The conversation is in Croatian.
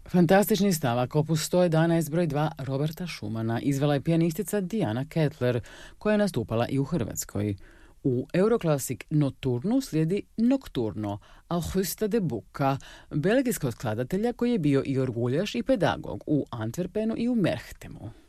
Fantastični stavak, opus 111 broj 2 Roberta Schumana izvela je pijanistica Diana Kettler, koja je nastupala i u Hrvatskoj. U Euroclassic Notturnu slijedi Nocturno, Augusta de Bucca, belgijskog skladatelja koji je bio i orguljaš i pedagog u Antwerpenu i u Merchtemu.